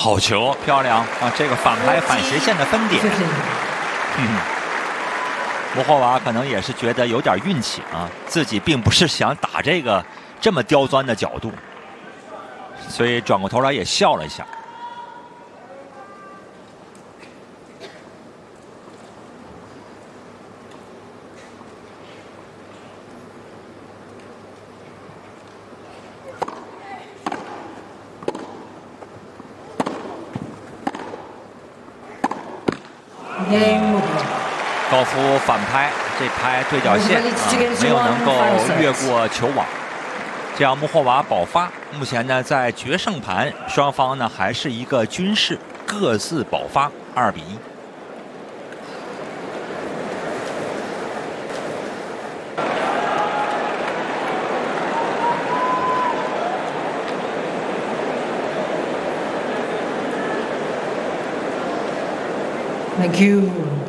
好球，漂亮啊！这个反拍反斜线的分点。穆霍娃可能也是觉得有点运气啊，自己并不是想打这个这么刁钻的角度，所以转过头来也笑了一下。高夫反拍，这拍对角线没有能够越过球网，这样穆霍娃保发。目前呢，在决胜盘，双方呢还是一个均势，各自保发，2比1。 Thank you。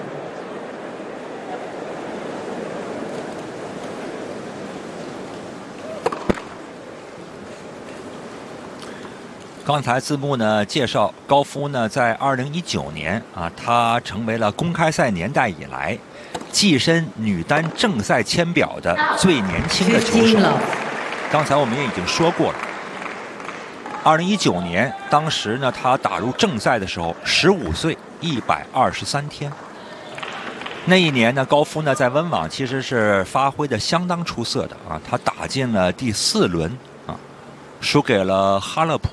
刚才字幕呢介绍，高夫呢在2019年啊，他成为了公开赛年代以来跻身女单正赛签表的最年轻的球手。刚才我们也已经说过了，2019年当时呢他打入正赛的时候15岁123天。那一年呢，高夫呢在温网其实是发挥的相当出色的啊，他打进了第4轮啊，输给了哈勒普。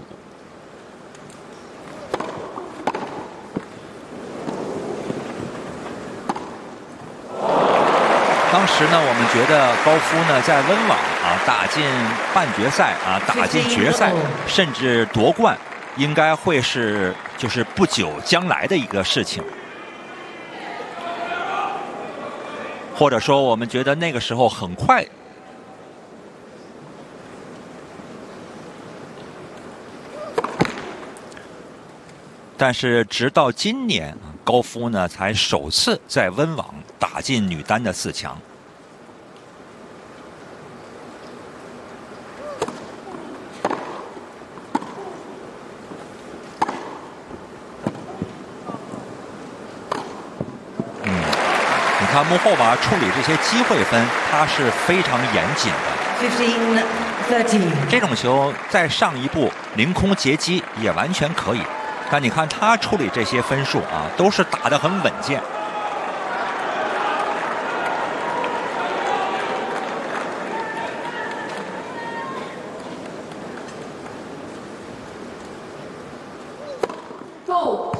当时呢，我们觉得高夫呢在温网啊打进半决赛啊，打进决赛，甚至夺冠，应该会是就是不久将来的一个事情。或者说，我们觉得那个时候很快。但是直到今年，高夫呢才首次在温网打进女单的4强。你看穆霍娃处理这些机会分，他是非常严谨的。这种球再上一步凌空截击也完全可以。但你看他处理这些分数啊，都是打得很稳健。 Go。